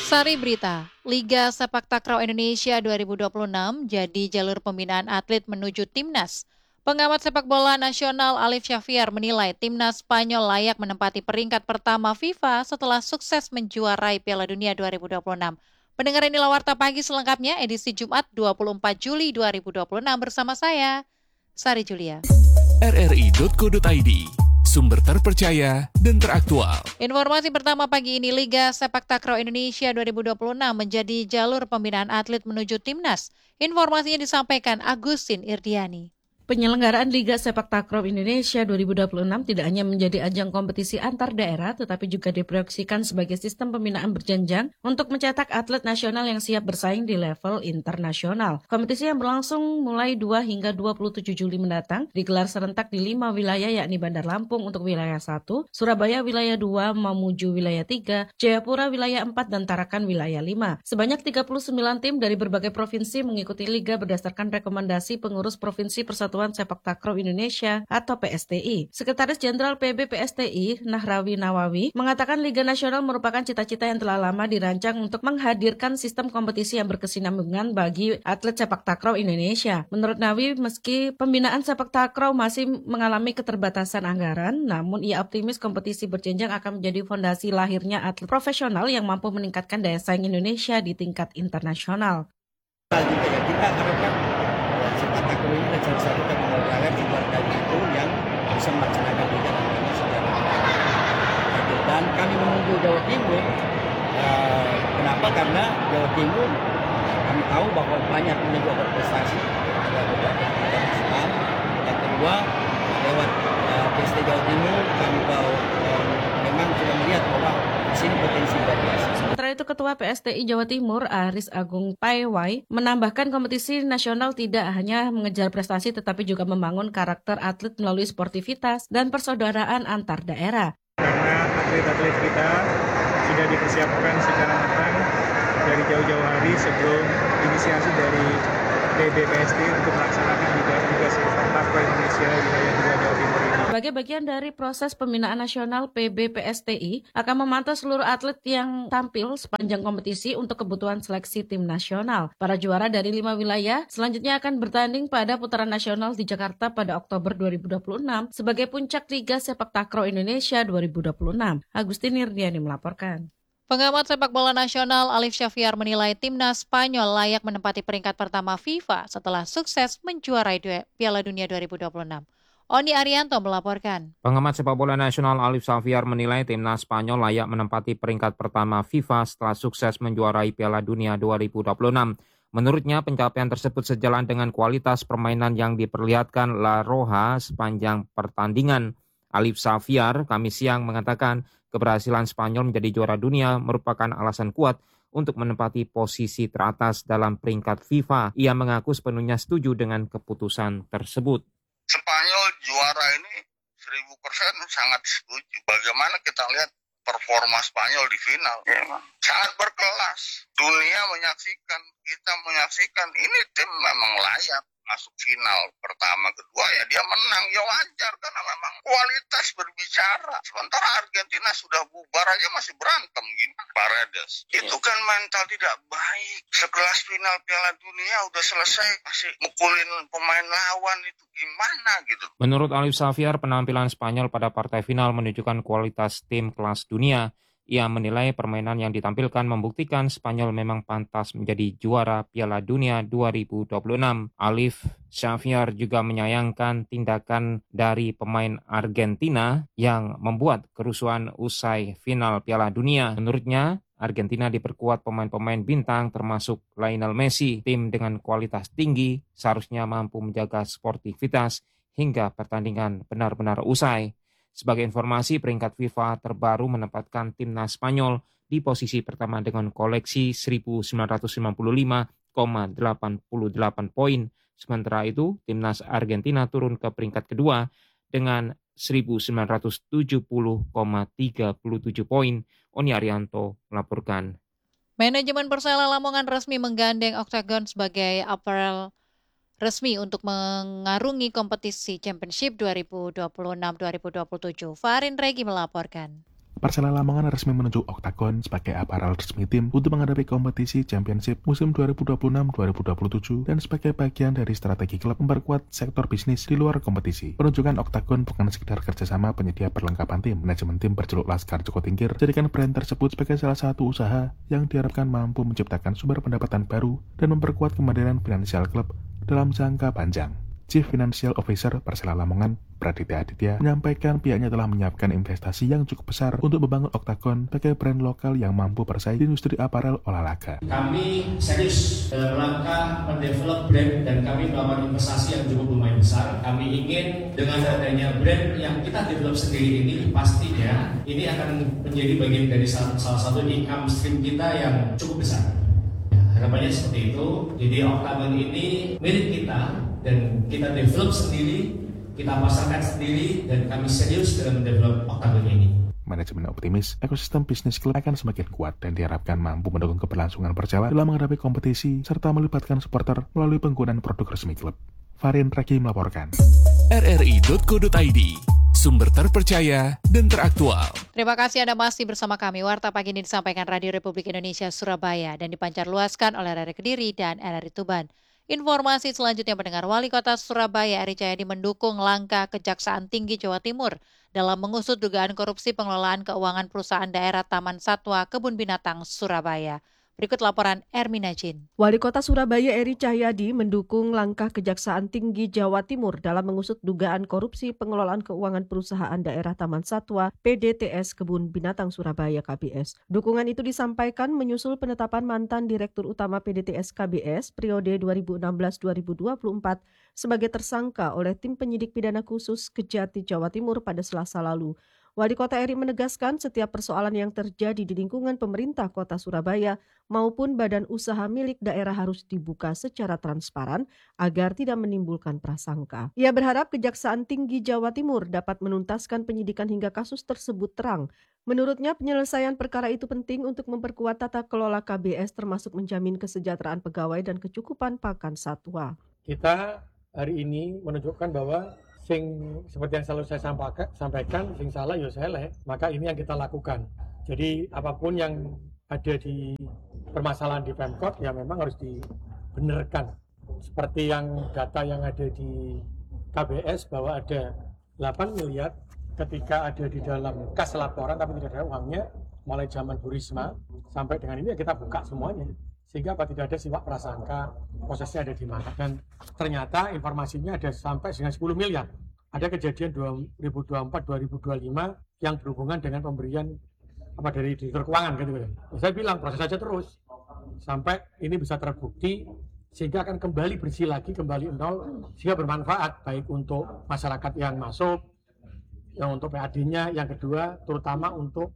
Sari berita, Liga Sepak Takraw Indonesia 2026 jadi jalur pembinaan atlet menuju Timnas. Pengamat sepak bola nasional Alif Syafiar menilai Timnas Spanyol layak menempati peringkat pertama FIFA setelah sukses menjuarai Piala Dunia 2026. Pendengar inilah Warta Pagi selengkapnya edisi Jumat 24 Juli 2026 bersama saya, Sari Julia. rri.co.id, sumber terpercaya dan teraktual. Informasi pertama pagi ini, Liga Sepak Takraw Indonesia 2026 menjadi jalur pembinaan atlet menuju Timnas. Informasinya disampaikan Agustin Irdiani. Penyelenggaraan Liga Sepak Takraw Indonesia 2026 tidak hanya menjadi ajang kompetisi antar daerah, tetapi juga diproyeksikan sebagai sistem pembinaan berjenjang untuk mencetak atlet nasional yang siap bersaing di level internasional. Kompetisi yang berlangsung mulai 2 hingga 27 Juli mendatang digelar serentak di 5 wilayah, yakni Bandar Lampung untuk wilayah 1, Surabaya wilayah 2, Mamuju wilayah 3, Jayapura wilayah 4, dan Tarakan wilayah 5. Sebanyak 39 tim dari berbagai provinsi mengikuti Liga berdasarkan rekomendasi pengurus Provinsi Persatuan Sepak Takraw Indonesia atau PSTI. Sekretaris Jenderal PB PSTI, Nahrawi Nawawi, mengatakan Liga Nasional merupakan cita-cita yang telah lama dirancang untuk menghadirkan sistem kompetisi yang berkesinambungan bagi atlet sepak takraw Indonesia. Menurut Nawawi, meski pembinaan sepak takraw masih mengalami keterbatasan anggaran, namun ia optimis kompetisi berjenjang akan menjadi fondasi lahirnya atlet profesional yang mampu meningkatkan daya saing Indonesia di tingkat internasional. Kita harapkan sepak takraw ini adalah salah satu cabang olahraga di luar dari itu yang bisa melaksanakan liga nasional secara adil. Dan kami menunggu Jawa Timur. Kenapa? Karena Jawa Timur kami tahu bahwa banyak juga berprestasi ada beberapa tingkat nasional. Yang kedua, lewat PST Jawa Timur kami tahu memang sudah melihat bahwa di sini potensi luar biasa. Sementara itu, Ketua PSTI Jawa Timur, Aris Agung Paiwai, menambahkan kompetisi nasional tidak hanya mengejar prestasi tetapi juga membangun karakter atlet melalui sportivitas dan persaudaraan antar daerah. Karena atlet-atlet kita sudah dipersiapkan secara matang dari jauh-jauh hari sebelum inisiasi dari PBPST untuk melaksanakan Liga Sepak Takraw Indonesia wilayah 2 Jawa Timur ini. Sebagai bagian dari proses pembinaan nasional, PBPSTI akan memantau seluruh atlet yang tampil sepanjang kompetisi untuk kebutuhan seleksi tim nasional. Para juara dari 5 wilayah selanjutnya akan bertanding pada putaran nasional di Jakarta pada Oktober 2026 sebagai puncak Liga Sepak Takraw Indonesia 2026. Agustin Irdiani melaporkan. Pengamat sepak bola nasional Alif Syafiar menilai Timnas Spanyol layak menempati peringkat pertama FIFA setelah sukses menjuarai Piala Dunia 2026. Oni Arianto melaporkan. Pengamat sepak bola nasional Alif Syafiar menilai Timnas Spanyol layak menempati peringkat pertama FIFA setelah sukses menjuarai Piala Dunia 2026. Menurutnya, pencapaian tersebut sejalan dengan kualitas permainan yang diperlihatkan La Roja sepanjang pertandingan. Alif Syafiar Kamis siang mengatakan keberhasilan Spanyol menjadi juara dunia merupakan alasan kuat untuk menempati posisi teratas dalam peringkat FIFA. Ia mengaku sepenuhnya setuju dengan keputusan tersebut. Spanyol juara ini 1000% sangat setuju. Bagaimana kita lihat performa Spanyol di final. Sangat berkelas. Dunia menyaksikan, kita menyaksikan. Ini tim memang layak masuk final pertama, kedua ya dia menang, ya wajar karena memang kualitas berbicara. Sementara Argentina sudah bubar aja masih berantem gini. Paredes. Itu kan mental tidak baik. Sekelas final Piala Dunia udah selesai masih mukulin pemain lawan, itu gimana gitu. Menurut Alif Syafiar, penampilan Spanyol pada partai final menunjukkan kualitas tim kelas dunia. Ia menilai permainan yang ditampilkan membuktikan Spanyol memang pantas menjadi juara Piala Dunia 2026. Alif Syafiar juga menyayangkan tindakan dari pemain Argentina yang membuat kerusuhan usai final Piala Dunia. Menurutnya, Argentina diperkuat pemain-pemain bintang termasuk Lionel Messi. Tim dengan kualitas tinggi seharusnya mampu menjaga sportivitas hingga pertandingan benar-benar usai. Sebagai informasi, peringkat FIFA terbaru menempatkan timnas Spanyol di posisi pertama dengan koleksi 1955,88 poin. Sementara itu, timnas Argentina turun ke peringkat kedua dengan 1970,37 poin. Oni Arianto melaporkan. Manajemen Persela Lamongan resmi menggandeng Octagon sebagai apparel resmi untuk mengarungi kompetisi Championship 2026-2027. Farin Regi melaporkan. Persela Lamongan resmi menunjuk Octagon sebagai aparel resmi tim untuk menghadapi kompetisi Championship musim 2026-2027 dan sebagai bagian dari strategi klub memperkuat sektor bisnis di luar kompetisi. Penunjukan Octagon bukan sekedar kerjasama penyedia perlengkapan tim. Manajemen tim berjuluk Laskar Joko Tingkir jadikan brand tersebut sebagai salah satu usaha yang diharapkan mampu menciptakan sumber pendapatan baru dan memperkuat kemandirian finansial klub dalam jangka panjang. Chief Financial Officer Persela Lamongan, Praditya Aditya, menyampaikan pihaknya telah menyiapkan investasi yang cukup besar untuk membangun Octagon sebagai brand lokal yang mampu bersaing di industri aparel olahraga. Kami serius dalam rangka mendevelop brand dan kami melakukan investasi yang cukup lumayan besar. Kami ingin dengan adanya brand yang kita develop sendiri ini, pastinya ini akan menjadi bagian dari salah satu income stream kita yang cukup besar. Harapannya seperti itu. Jadi Octagon ini milik kita dan kita develop sendiri, kita pasarkan sendiri, dan kami serius dalam mendevelop Octagon ini. Manajemen optimis ekosistem bisnis klub akan semakin kuat dan diharapkan mampu mendukung keberlangsungan Persela dalam menghadapi kompetisi serta melibatkan supporter melalui penggunaan produk resmi klub. Farin Raki melaporkan. RRI.co.id, sumber terpercaya dan teraktual. Terima kasih Anda masih bersama kami. Warta pagi ini disampaikan Radio Republik Indonesia Surabaya dan dipancarluaskan oleh RRI Kediri dan RRI Tuban. Informasi selanjutnya, pendengar, Wali Kota Surabaya Eri Cahyadi mendukung langkah Kejaksaan Tinggi Jawa Timur dalam mengusut dugaan korupsi pengelolaan keuangan perusahaan daerah Taman Satwa Kebun Binatang Surabaya. Berikut laporan Ermina Jin. Wali Kota Surabaya Eri Cahyadi mendukung langkah Kejaksaan Tinggi Jawa Timur dalam mengusut dugaan korupsi pengelolaan keuangan perusahaan daerah Taman Satwa PDTS Kebun Binatang Surabaya KBS. Dukungan itu disampaikan menyusul penetapan mantan Direktur Utama PDTS KBS periode 2016-2024 sebagai tersangka oleh Tim Penyidik Pidana Khusus Kejati Jawa Timur pada Selasa lalu. Wali Kota Eri menegaskan setiap persoalan yang terjadi di lingkungan pemerintah Kota Surabaya maupun badan usaha milik daerah harus dibuka secara transparan agar tidak menimbulkan prasangka. Ia berharap Kejaksaan Tinggi Jawa Timur dapat menuntaskan penyidikan hingga kasus tersebut terang. Menurutnya penyelesaian perkara itu penting untuk memperkuat tata kelola KBS termasuk menjamin kesejahteraan pegawai dan kecukupan pakan satwa. Kita hari ini menunjukkan bahwa seperti yang selalu saya sampaikan, sing salah ya seleh, maka ini yang kita lakukan. Jadi apapun yang ada di permasalahan di Pemkot ya memang harus dibenarkan. Seperti yang data yang ada di KBS bahwa ada 8 miliar ketika ada di dalam kas laporan tapi tidak ada uangnya, mulai zaman Bu Risma sampai dengan ini ya kita buka semuanya. Sehingga tidak ada siwak prasangka, prosesnya ada di mana. Dan ternyata informasinya ada sampai dengan 10 miliar. Ada kejadian 2024-2025 yang berhubungan dengan pemberian dari direktur keuangan gitu. Saya bilang proses saja terus sampai ini bisa terbukti sehingga akan kembali bersih lagi, kembali nol, sehingga bermanfaat baik untuk masyarakat yang masuk, yang untuk PAD-nya, yang kedua terutama untuk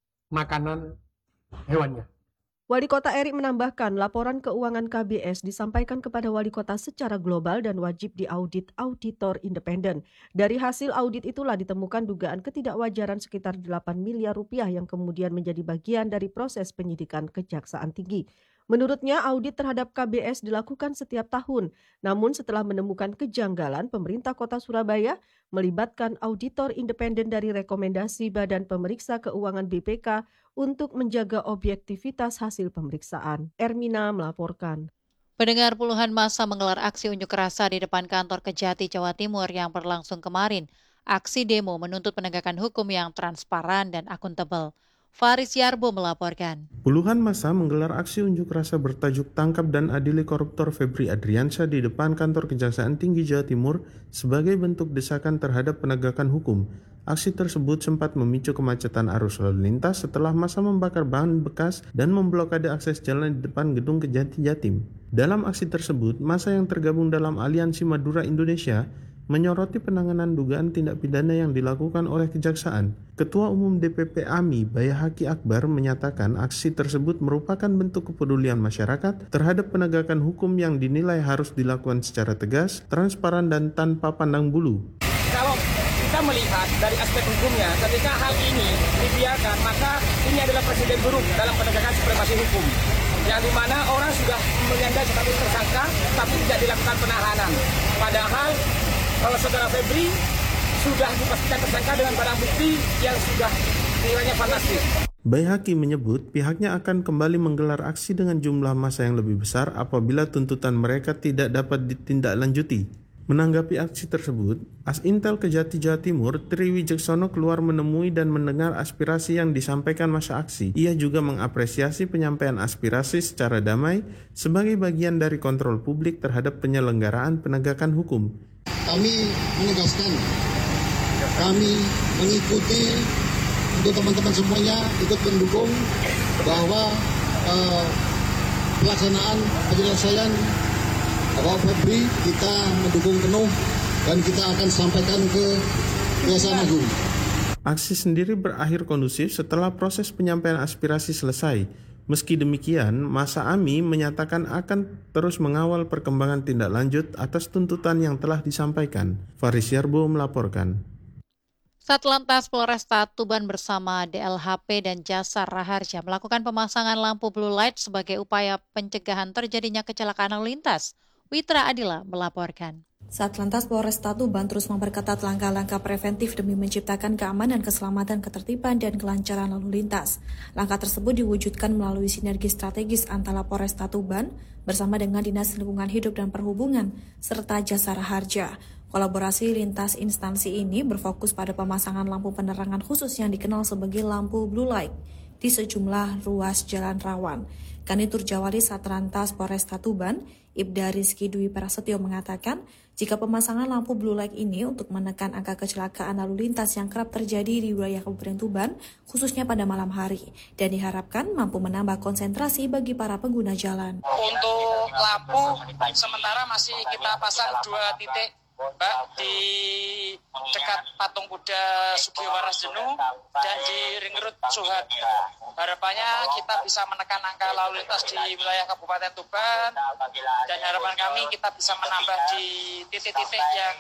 makanan hewannya. Wali Kota Eri menambahkan laporan keuangan KBS disampaikan kepada Wali Kota secara global dan wajib diaudit auditor independen. Dari hasil audit itulah ditemukan dugaan ketidakwajaran sekitar 8 miliar rupiah yang kemudian menjadi bagian dari proses penyidikan Kejaksaan Tinggi. Menurutnya audit terhadap KBS dilakukan setiap tahun, namun setelah menemukan kejanggalan, pemerintah Kota Surabaya melibatkan auditor independen dari rekomendasi Badan Pemeriksa Keuangan BPK untuk menjaga objektivitas hasil pemeriksaan. Ermina melaporkan. Pendengar, puluhan massa menggelar aksi unjuk rasa di depan kantor Kejati Jawa Timur yang berlangsung kemarin. Aksi demo menuntut penegakan hukum yang transparan dan akuntabel. Faris Yarbo melaporkan. Puluhan massa menggelar aksi unjuk rasa bertajuk Tangkap dan Adili Koruptor Febri Adriansyah di depan kantor Kejaksaan Tinggi Jawa Timur sebagai bentuk desakan terhadap penegakan hukum. Aksi tersebut sempat memicu kemacetan arus lalu lintas setelah massa membakar bahan bekas dan memblokade akses jalan di depan gedung Kejati Jatim. Dalam aksi tersebut, massa yang tergabung dalam Aliansi Madura Indonesia menyoroti penanganan dugaan tindak pidana yang dilakukan oleh Kejaksaan. Ketua Umum DPP AMI, Bayahaki Akbar, menyatakan aksi tersebut merupakan bentuk kepedulian masyarakat terhadap penegakan hukum yang dinilai harus dilakukan secara tegas, transparan, dan tanpa pandang bulu. Kalau kita melihat dari aspek hukumnya, ketika hal ini dibiarkan, maka ini adalah presiden buruk dalam penegakan supremasi hukum. Yang dimana orang sudah menyandang status tersangka, tapi tidak dilakukan penahanan. Padahal kalau saudara Febri sudah dipastikan tersangka dengan barang bukti yang sudah nilainya fantastis. Baihaqi menyebut pihaknya akan kembali menggelar aksi dengan jumlah massa yang lebih besar apabila tuntutan mereka tidak dapat ditindaklanjuti. Menanggapi aksi tersebut, Asintel Kejati Jawa Timur, Tri Wijaksono keluar menemui dan mendengar aspirasi yang disampaikan massa aksi. Ia juga mengapresiasi penyampaian aspirasi secara damai sebagai bagian dari kontrol publik terhadap penyelenggaraan penegakan hukum. Kami menegaskan, kami mengikuti untuk teman-teman semuanya ikut mendukung bahwa pelaksanaan penyelesaian Bapak Febri kita mendukung penuh dan kita akan sampaikan ke Kejaksaan Agung. Aksi sendiri berakhir kondusif setelah proses penyampaian aspirasi selesai. Meski demikian, massa AMI menyatakan akan terus mengawal perkembangan tindak lanjut atas tuntutan yang telah disampaikan. Faris Yarbo melaporkan. Satlantas Polresta Tuban bersama DLHP dan Jasa Raharja melakukan pemasangan lampu blue light sebagai upaya pencegahan terjadinya kecelakaan lalu lintas. Witra Adila melaporkan. Satlantas Polresta Tuban terus memperketat langkah-langkah preventif demi menciptakan keamanan, keselamatan, ketertiban, dan kelancaran lalu lintas. Langkah tersebut diwujudkan melalui sinergi strategis antara Polresta Tuban bersama dengan Dinas Lingkungan Hidup dan Perhubungan serta Jasa Raharja. Kolaborasi lintas instansi ini berfokus pada pemasangan lampu penerangan khusus yang dikenal sebagai lampu blue light di sejumlah ruas jalan rawan. Kanitur Jawali Satlantas Polresta Tuban, Ibda Rizky Dwi Prasetyo mengatakan, jika pemasangan lampu blue light ini untuk menekan angka kecelakaan lalu lintas yang kerap terjadi di wilayah Kabupaten Tuban, khususnya pada malam hari, dan diharapkan mampu menambah konsentrasi bagi para pengguna jalan. Untuk lampu, sementara masih kita pasang 2 titik, Mbak, di dekat patung kuda Sugiwaras Jenu dan di Ring Road Suhat. Harapannya kita bisa menekan angka lalu lintas di wilayah Kabupaten Tuban dan harapan kami kita bisa menambah di titik-titik yang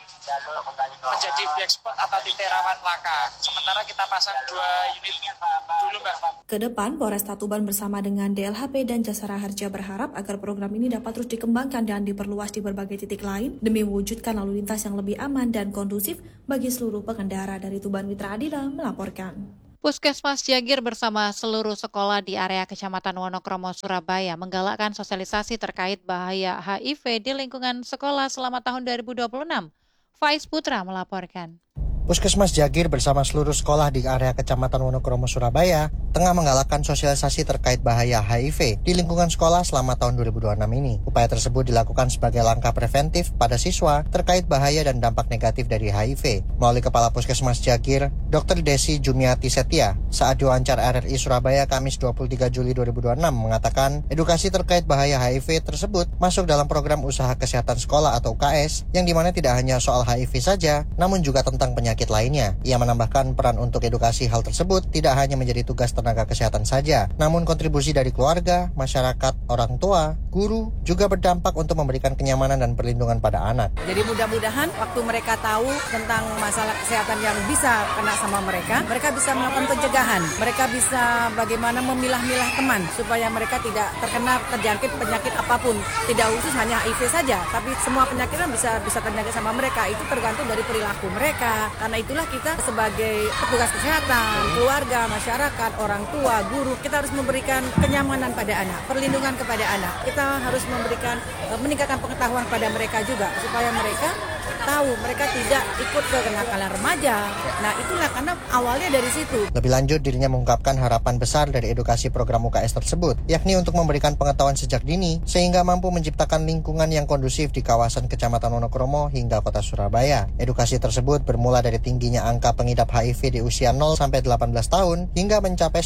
menjadi black spot atau titik rawan laka. Sementara kita pasang 2 unit dulu, Mbak. Kedepan, Polresta Tuban bersama dengan DLHP dan Jasa Raharja berharap agar program ini dapat terus dikembangkan dan diperluas di berbagai titik lain demi mewujudkan lalu lintas yang lebih aman dan kondusif bagi seluruh pengendara. Dari Tuban, Witra Adila melaporkan. Puskesmas Jagir bersama seluruh sekolah di area Kecamatan Wonokromo, Surabaya menggalakkan sosialisasi terkait bahaya HIV di lingkungan sekolah selama tahun 2026. Faiz Putra melaporkan. Puskesmas Jagir bersama seluruh sekolah di area Kecamatan Wonokromo, Surabaya tengah menggalakkan sosialisasi terkait bahaya HIV di lingkungan sekolah selama tahun 2026 ini. Upaya tersebut dilakukan sebagai langkah preventif pada siswa terkait bahaya dan dampak negatif dari HIV. Melalui Kepala Puskesmas Jagir, Dr. Desi Jumiati Setia, saat diwawancara RRI Surabaya Kamis 23 Juli 2026 mengatakan edukasi terkait bahaya HIV tersebut masuk dalam program usaha kesehatan sekolah atau UKS yang dimana tidak hanya soal HIV saja, namun juga tentang penyakit lainnya. Ia menambahkan peran untuk edukasi hal tersebut tidak hanya menjadi tugas tenaga kesehatan saja, namun kontribusi dari keluarga, masyarakat, orang tua, guru juga berdampak untuk memberikan kenyamanan dan perlindungan pada anak. Jadi mudah-mudahan waktu mereka tahu tentang masalah kesehatan yang bisa kena sama mereka bisa melakukan pencegahan. Mereka bisa bagaimana memilah-milah teman supaya mereka tidak terjangkit penyakit apapun. Tidak khusus hanya HIV saja, tapi semua penyakit bisa terjangkit sama mereka. Itu tergantung dari perilaku mereka. Karena itulah kita sebagai petugas kesehatan, keluarga, masyarakat, orang tua, guru, kita harus memberikan kenyamanan pada anak, perlindungan kepada anak. Kita harus meningkatkan pengetahuan pada mereka juga, supaya mereka tahu mereka tidak ikut ke kenakalan remaja. Nah itulah karena awalnya dari situ. Lebih lanjut, dirinya mengungkapkan harapan besar dari edukasi program UKS tersebut, yakni untuk memberikan pengetahuan sejak dini sehingga mampu menciptakan lingkungan yang kondusif di kawasan Kecamatan Wonokromo hingga Kota Surabaya. Edukasi tersebut bermula dari tingginya angka pengidap HIV di usia 0 sampai 18 tahun hingga mencapai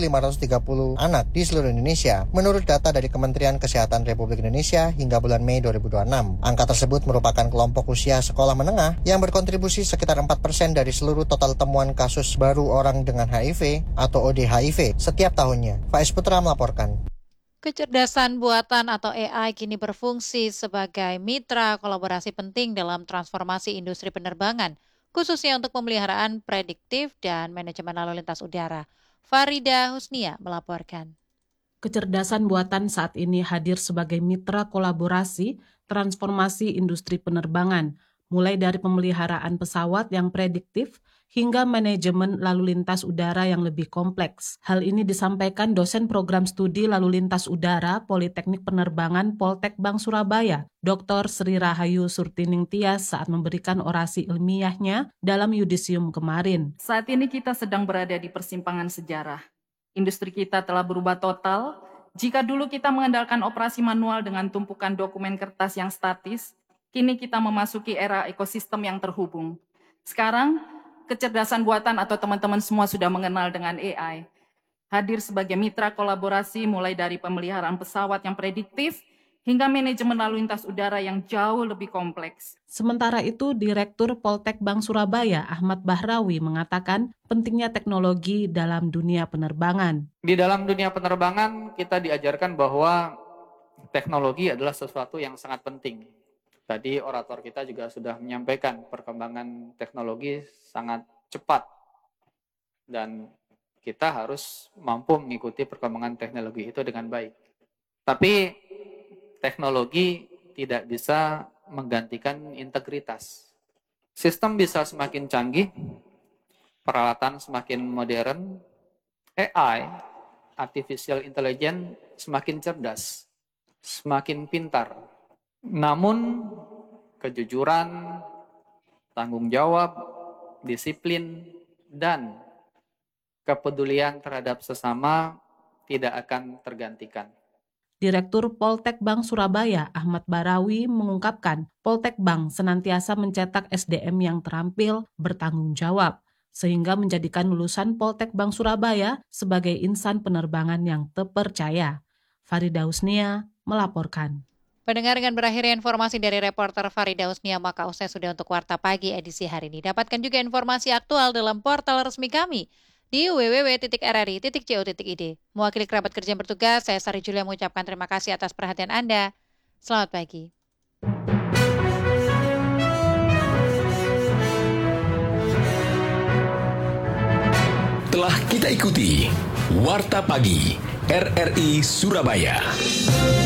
10.530 anak di seluruh Indonesia menurut data dari Kementerian Kesehatan Republik Indonesia hingga bulan Mei 2026. Angka tersebut merupakan kelompok usia sekolah menengah yang berkontribusi sekitar 4% dari seluruh total temuan kasus baru orang dengan HIV atau ODHIV setiap tahunnya. Faiz Putra melaporkan. Kecerdasan buatan atau AI kini berfungsi sebagai mitra kolaborasi penting dalam transformasi industri penerbangan, khususnya untuk pemeliharaan prediktif dan manajemen lalu lintas udara. Farida Husnia melaporkan. Kecerdasan buatan saat ini hadir sebagai mitra kolaborasi transformasi industri penerbangan, mulai dari pemeliharaan pesawat yang prediktif hingga manajemen lalu lintas udara yang lebih kompleks. Hal ini disampaikan dosen program studi lalu lintas udara Politeknik Penerbangan Poltek Bank Surabaya, Dr. Sri Rahayu Surtining Tias saat memberikan orasi ilmiahnya dalam yudisium kemarin. Saat ini kita sedang berada di persimpangan sejarah. Industri kita telah berubah total. Jika dulu kita mengandalkan operasi manual dengan tumpukan dokumen kertas yang statis, kini kita memasuki era ekosistem yang terhubung. Sekarang, kecerdasan buatan atau teman-teman semua sudah mengenal dengan AI. Hadir sebagai mitra kolaborasi mulai dari pemeliharaan pesawat yang prediktif hingga manajemen lalu lintas udara yang jauh lebih kompleks. Sementara itu, Direktur Poltek Bank Surabaya, Ahmad Bahrawi, mengatakan pentingnya teknologi dalam dunia penerbangan. Di dalam dunia penerbangan, kita diajarkan bahwa teknologi adalah sesuatu yang sangat penting. Tadi orator kita juga sudah menyampaikan perkembangan teknologi sangat cepat. Dan kita harus mampu mengikuti perkembangan teknologi itu dengan baik. Tapi teknologi tidak bisa menggantikan integritas. Sistem bisa semakin canggih, peralatan semakin modern, AI, artificial intelligence, semakin cerdas, semakin pintar. Namun, kejujuran, tanggung jawab, disiplin, dan kepedulian terhadap sesama tidak akan tergantikan. Direktur Poltek Bank Surabaya, Ahmad Bahrawi, mengungkapkan Poltek Bank senantiasa mencetak SDM yang terampil, bertanggung jawab, sehingga menjadikan lulusan Poltek Bank Surabaya sebagai insan penerbangan yang terpercaya. Farida Husnia melaporkan. Pendengar, dengan berakhirnya informasi dari reporter Farida Husnia, maka usai sudah untuk Warta Pagi edisi hari ini. Dapatkan juga informasi aktual dalam portal resmi kami di www.rri.co.id. Mewakili kerabat kerja yang bertugas, saya Sari Julia mengucapkan terima kasih atas perhatian Anda. Selamat pagi. Telah kita ikuti Warta Pagi RRI Surabaya.